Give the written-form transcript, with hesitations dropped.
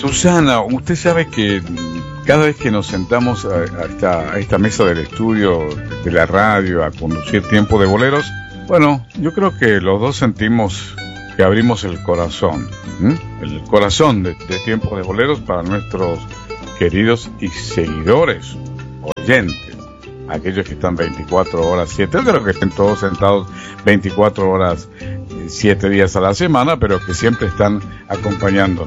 Susana, usted sabe que cada vez que nos sentamos a esta mesa del estudio de la radio a conducir Tiempo de Boleros, bueno, yo creo que los dos sentimos que abrimos el corazón, el corazón de Tiempo de Boleros para nuestros queridos y seguidores, oyentes, aquellos que están 24 horas 7, yo creo que estén todos sentados 24 horas 7 días a la semana, pero que siempre están acompañándonos.